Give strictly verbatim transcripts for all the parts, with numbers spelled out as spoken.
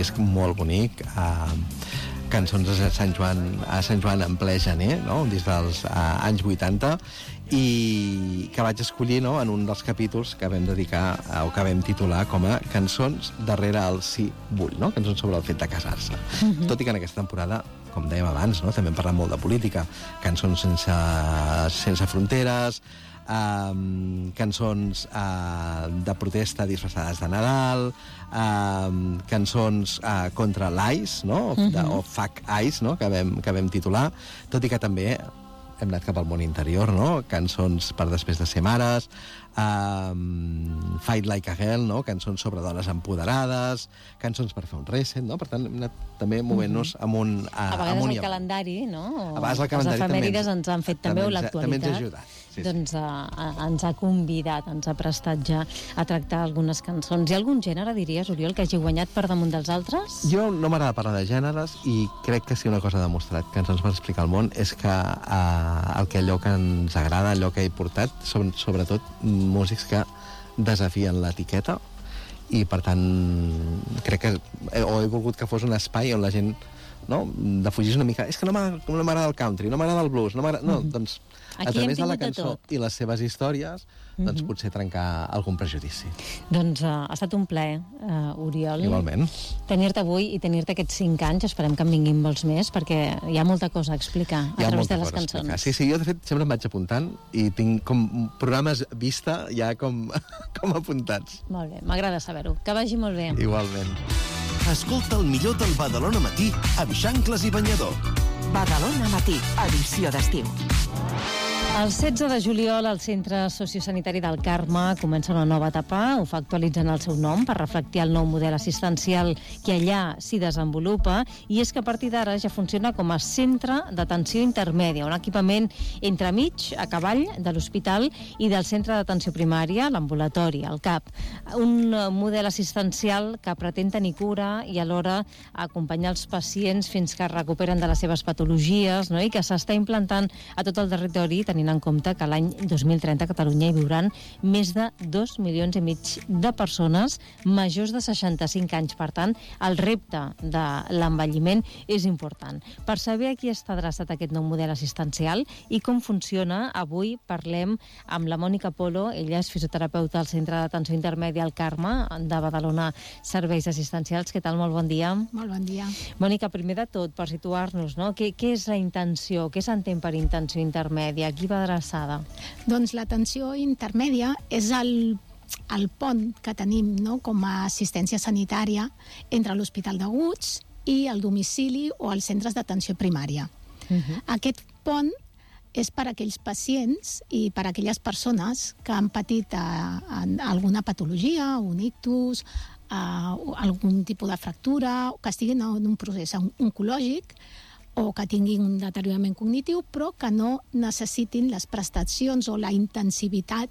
disc molt bonic, uh, cançons a Sant Joan, a Sant Joan en ple gener, no? Un disc dels uh, anys vuitanta, i que vaig escollir, no?, en un dels capítols que vam dedicar, o que vam titular com a Cançons darrere el sí vull, no? Cançons sobre el fet de casar-se. Uh-huh. Tot i que en aquesta temporada, com dèiem abans, no?, també hem parlat molt de política, cançons sense, sense fronteres, um, cançons uh, de protesta disfressades de Nadal, um, cançons uh, contra l'I C E, no?, uh-huh. de, o Fuck I C E, no?, que vam, que vam titular, tot i que també hem anat cap al món interior, no? Cançons per després de ser mares, um, Fight Like a Girl, no? Cançons sobre dones empoderades, cançons per fer un reset, no? Per tant, hem anat també movent-nos mm-hmm. amunt a, a vegades amunt el calendari, no? O a vegades el calendari les efemèrides també ens han fet també, també o l'actualitat. També ens ha ajudat. Sí, sí. Doncs uh, ens ha convidat, ens ha prestat ja a tractar algunes cançons. Hi ha algun gènere, diries, Oriol, que hagi guanyat per damunt dels altres? Jo no m'agrada parlar de gèneres i crec que si una cosa ha demostrat que ens va explicar el món és que uh, el que allò que ens agrada, allò que he portat, són sobretot músics que desafien l'etiqueta i per tant crec que he, o he volgut que fos un espai on la gent, no?, defugís una mica, és que no m'agrada el country, no m'agrada el blues, no m'agrada... No, mm-hmm. doncs aquí a través de la cançó tot. I les seves històries, doncs mm-hmm. potser trencar algun prejudici. Doncs uh, ha estat un plaer, uh, Oriol. Igualment. Tenir-te avui i tenir-te aquests cinc anys, esperem que en vinguin molts més, perquè hi ha molta cosa a explicar a través de les cançons. Sí, sí, jo de fet sempre em vaig apuntant i tinc com programes vista ja com, com apuntats. Molt bé, m'agrada saber-ho. Que vagi molt bé. Igualment. Escolta el millor del Badalona Matí amb Xancles i Banyador. Badalona Matí, edició d'estiu. El setze de juliol el Centre Sociosanitari del Carme comença una nova etapa, ho fa actualitzant el seu nom per reflectir el nou model assistencial que allà s'hi desenvolupa, i és que a partir d'ara ja funciona com a centre d'atenció intermèdia, un equipament entremig, a cavall de l'hospital i del centre d'atenció primària, l'ambulatori, el C A P. Un model assistencial que pretén tenir cura i alhora acompanyar els pacients fins que es recuperen de les seves patologies, no?, i que s'està implantant a tot el territori, tenint en compte que l'any dos mil trenta a Catalunya hi viuran més de dos milions i mig de persones majors de seixanta-cinc anys. Per tant, el repte de l'envelliment és important. Per saber a qui està adreçat aquest nou model assistencial i com funciona, avui parlem amb la Mònica Polo. Ella és fisioterapeuta al Centre d'Atenció Intermèdia al Carme de Badalona Serveis Assistencials. Què tal? Molt bon dia. Molt bon dia. Mònica, primer de tot, per situar-nos, no? Què, què és la intenció? Què s'entén per intenció intermèdia? Qui va adreçada? Doncs l'atenció intermèdia és el, el pont que tenim, no?, com a assistència sanitària entre l'Hospital d'Aguts i el domicili o els centres d'atenció primària. Uh-huh. Aquest pont és per a aquells pacients i per a aquelles persones que han patit a, a alguna patologia, un ictus, a, algun tipus de fractura, o que estiguin en un procés oncològic, o que tinguin un deteriorament cognitiu, però que no necessitin les prestacions o la intensivitat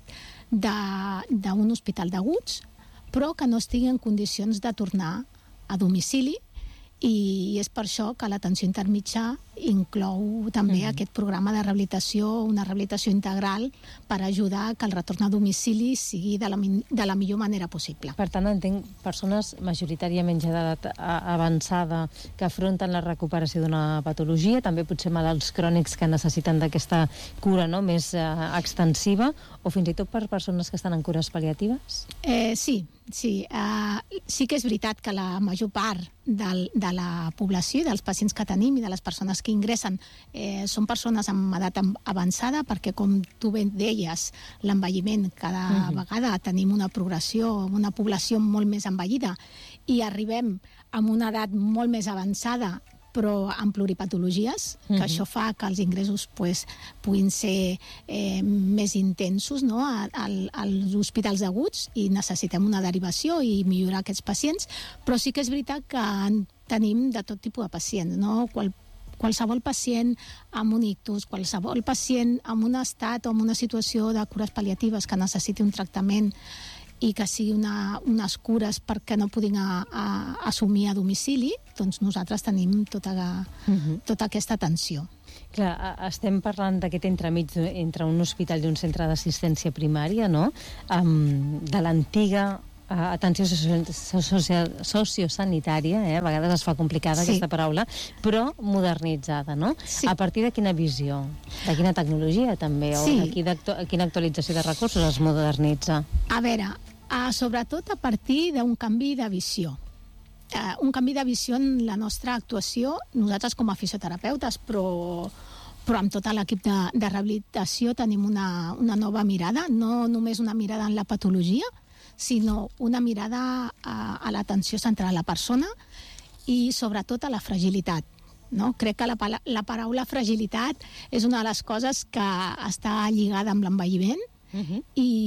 d'un hospital d'aguts, però que no estiguin en condicions de tornar a domicili, i és per això que l'atenció intermitjà inclou també mm. aquest programa de rehabilitació, una rehabilitació integral per ajudar que el retorn a domicili sigui de la, de la millor manera possible. Per tant, entenc persones majoritàriament ja d'edat avançada que afronten la recuperació d'una patologia, també potser malalts crònics que necessiten d'aquesta cura, no?, més eh, extensiva, o fins i tot per persones que estan en cures pal·liatives? Eh, sí, sí. Uh, sí que és veritat que la major part del, de la població i dels pacients que tenim i de les persones que ingressen eh, són persones amb edat avançada, perquè, com tu ben deies, l'envelliment, cada uh-huh. vegada tenim una progressió, una població molt més envellida, i arribem amb una edat molt més avançada però amb pluripatologies, que uh-huh. això fa que els ingressos pues, puguin ser eh, més intensos, no?, a, a, als hospitals aguts, i necessitem una derivació i millorar aquests pacients, però sí que és veritat que en tenim de tot tipus de pacients, no?, Qual, qualsevol pacient amb un ictus, qualsevol pacient amb un estat o amb una situació de cures pal·liatives que necessiti un tractament i que sigui una, unes cures perquè no puguin a, a, assumir a domicili, doncs nosaltres tenim tota, uh-huh. tota aquesta atenció. Clar, estem parlant d'aquest entremig entre un hospital i un centre d'assistència primària, no?, um, de l'antiga uh, atenció sociosanitària, eh? A vegades es fa complicada sí. aquesta paraula, però modernitzada, no? Sí. A partir de quina visió? De quina tecnologia, també? O sí. de quina, quina actualització de recursos es modernitza? A veure, uh, sobretot a partir d'un canvi de visió. Uh, un canvi de visió en la nostra actuació, nosaltres com a fisioterapeutes, però, però amb tot l'equip de, de rehabilitació tenim una, una nova mirada, no només una mirada en la patologia, sinó una mirada a, a l'atenció centrada a la persona i sobretot a la fragilitat. No? Crec que la, la paraula fragilitat és una de les coses que està lligada amb l'envelliment uh-huh.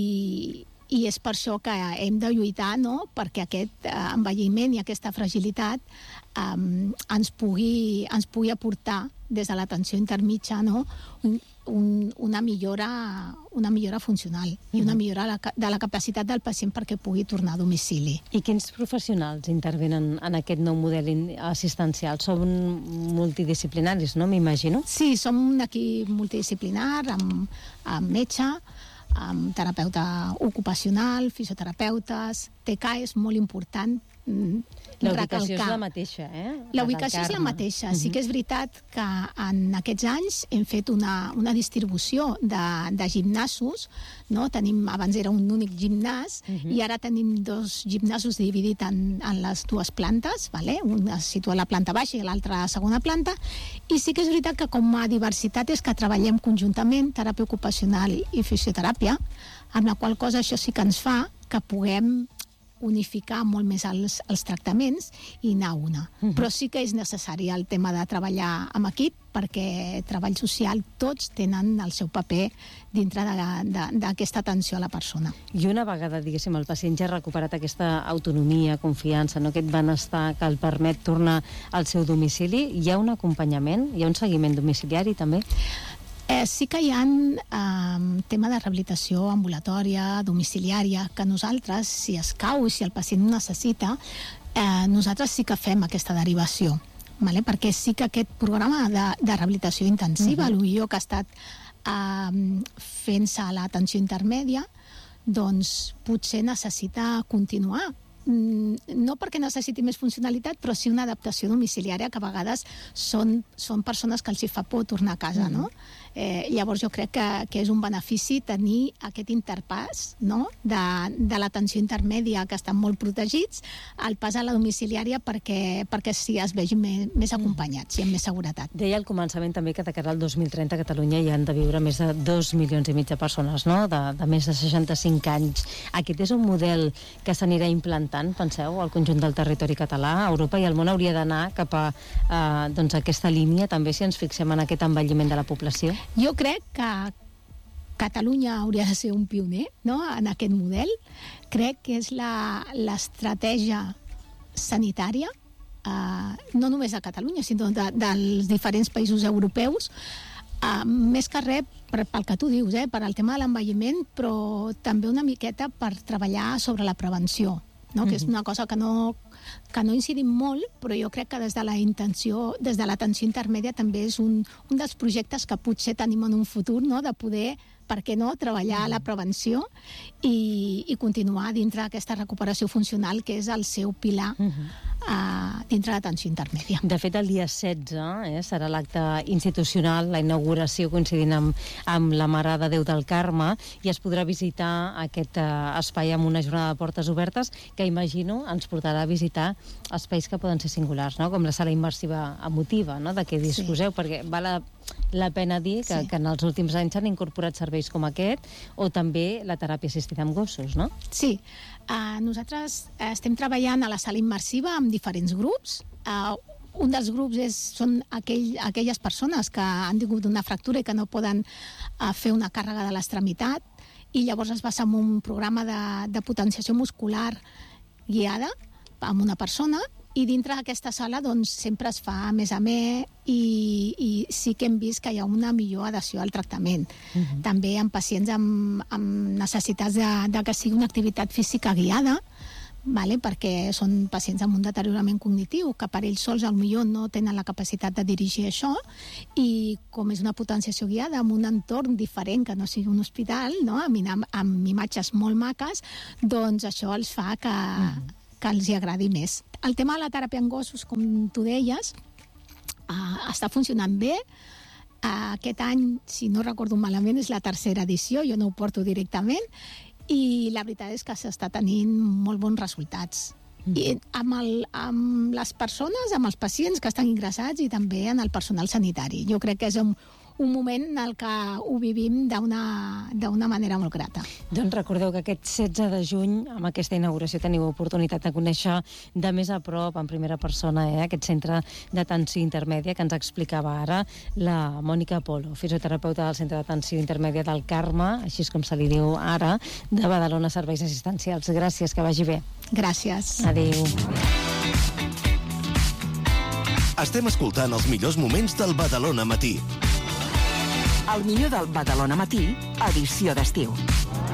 i, i és per això que hem de lluitar, no? Perquè aquest envelliment i aquesta fragilitat um, ens, pugui, ens pugui aportar des de l'atenció intermitja, no? un, un, una, millora, una millora funcional mm-hmm. i una millora de la, de la capacitat del pacient perquè pugui tornar a domicili. I quins professionals intervenen en aquest nou model assistencial? Són multidisciplinaris, no? M'imagino. Sí, som un equip multidisciplinar amb, amb metge, amb terapeuta ocupacional, fisioterapeutes. T K és molt important. La ubicació és la mateixa, eh? La ubicació és la mateixa. Sí que és veritat que en aquests anys hem fet una, una distribució de, de gimnasos, no? Tenim, abans era un únic gimnàs, uh-huh. i ara tenim dos gimnasos dividits en, en les dues plantes, vale? Un es situa a la planta baixa i l'altre a la segona planta, i sí que és veritat que com a diversitat és que treballem conjuntament teràpia ocupacional i fisioteràpia, amb la qual cosa això sí que ens fa que puguem unificar molt més els, els tractaments i anar a una. Uh-huh. Però sí que és necessari el tema de treballar amb equip, perquè treball social tots tenen el seu paper dintre d'aquesta atenció a la persona. I una vegada, diguéssim, el pacient ja ha recuperat aquesta autonomia, confiança, no? Aquest benestar que el permet tornar al seu domicili, hi ha un acompanyament, hi ha un seguiment domiciliari també? Eh, sí que hi ha eh, tema de rehabilitació ambulatòria, domiciliària, que nosaltres, si escau i si el pacient ho necessita, eh, nosaltres sí que fem aquesta derivació, vale? Perquè sí que aquest programa de, de rehabilitació intensiva, uh-huh. l'U I O que ha estat eh, fent-se a l'atenció intermèdia, doncs potser necessita continuar. No perquè necessiti més funcionalitat, però sí una adaptació domiciliària que a vegades són, són persones que els hi fa por tornar a casa, no? Eh, llavors jo crec que, que és un benefici tenir aquest interpàs, no? de, de l'atenció intermèdia, que estan molt protegits, al pas a la domiciliària perquè, perquè sí es vegin més, més acompanyats i amb més seguretat. Deia al començament també que de cara al dos mil trenta a Catalunya hi han de viure més de dos milions i mig de persones, no? de, de més de seixanta-cinc anys. Aquest és un model que s'anirà implantant, penseu, al conjunt del territori català. Europa i el món hauria d'anar cap a eh, doncs aquesta línia, també, si ens fixem en aquest envelliment de la població. Jo crec que Catalunya hauria de ser un pioner, no?, en aquest model. Crec que és l'estratègia sanitària, eh, no només de Catalunya, sinó de, dels diferents països europeus, eh, més que res per, pel que tu dius, eh, per al tema de l'envelliment, però també una miqueta per treballar sobre la prevenció, no? Mm-hmm. Que és una cosa que no... que no incidim molt, però jo crec que des de la intenció, des de l'atenció intermèdia també és un, un dels projectes que potser tenim en un futur, no?, de poder, per què no, treballar a la prevenció i, i continuar dintre d'aquesta recuperació funcional que és el seu pilar uh-huh. uh, dintre l'atenció intermèdia. De fet, el dia setze eh, serà l'acte institucional, la inauguració coincidint amb, amb la Mare de Déu del Carme, i es podrà visitar aquest uh, espai amb una jornada de portes obertes que imagino ens portarà a visitar espais que poden ser singulars, no?, com la sala immersiva emotiva, no?, de què disposeu, sí. Perquè val la, la pena dir que, sí. que en els últims anys s'han incorporat serveis com aquest, o també la teràpia assistida amb gossos, no? Sí. Uh, nosaltres estem treballant a la sala immersiva amb diferents grups. Uh, un dels grups és, són aquell, aquelles persones que han tingut una fractura i que no poden uh, fer una càrrega de l'extremitat, i llavors es basa en un programa de, de potenciació muscular guiada amb una persona, i dintre d'aquesta sala doncs, sempre es fa més a més i, i sí que hem vist que hi ha una millor adhesió al tractament. Uh-huh. També en pacients amb, amb necessitats de, de que sigui una activitat física guiada, vale? Perquè són pacients amb un deteriorament cognitiu que per ells sols potser no tenen la capacitat de dirigir això, i com és una potenciació guiada en un entorn diferent que no sigui un hospital, no? amb, amb imatges molt maques, doncs això els fa que, mm. que els hi agradi més. El tema de la teràpia en gossos, com tu deies, uh, està funcionant bé. Uh, aquest any, si no recordo malament, és la tercera edició, jo no ho porto directament, i la veritat és que s'està tenint molt bons resultats. Mm. I amb, el, amb les persones, amb els pacients que estan ingressats i també en el personal sanitari. Jo crec que és un, un moment en el que ho vivim d'una d'una manera molt grata. Doncs recordeu que aquest setze de juny, amb aquesta inauguració, teniu oportunitat de conèixer de més a prop, en primera persona, eh, aquest centre d'atenció intermèdia que ens explicava ara la Mònica Polo, fisioterapeuta del Centre d'Atenció Intermèdia del Carme, així com se li diu ara, de Badalona Serveis Assistencials. Gràcies, que vagi bé. Gràcies. Adéu. Estem escoltant els millors moments del Badalona Matí. El millor del Badalona Matí, edició d'estiu.